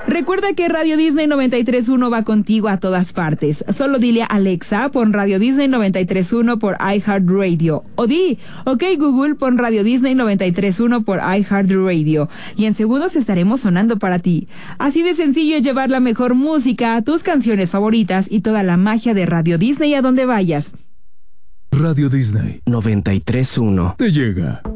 Recuerda que Radio Disney 93.1 va contigo a todas partes. Solo dile a Alexa, pon Radio Disney 93.1 por iHeartRadio. O di, ok Google, pon Radio Disney 93.1 por iHeartRadio. Y en segundos estaremos sonando para ti. Así de sencillo es llevar la mejor música, tus canciones favoritas y toda la magia de Radio Disney a donde vayas. Radio Disney 93.1 te llega.